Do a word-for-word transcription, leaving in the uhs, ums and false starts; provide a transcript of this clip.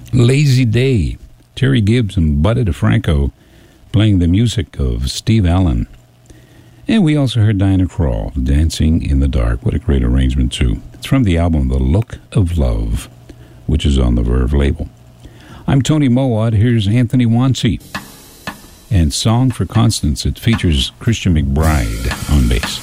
Lazy Day, Terry Gibbs and Buddy DeFranco playing the music of Steve Allen. And we also heard Diana Krall, Dancing in the Dark. What a great arrangement, too. It's from the album The Look of Love, which is on the Verve label. I'm Tony Mowat. Here's Anthony Wansi and Song for Constance. It features Christian McBride on bass.